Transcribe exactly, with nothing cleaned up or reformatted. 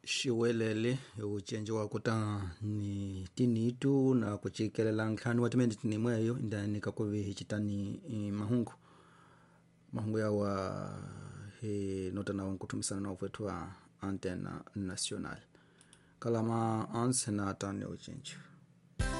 xiwelele ucenje wa kuta ni tinitu na kuchikelela nkhani watimendi tinimweyo ndanika kuvi chitani mahungu mahungu ya wa he nota na wankutumisana na uvetu wa antena national kalama anse na atane ucenje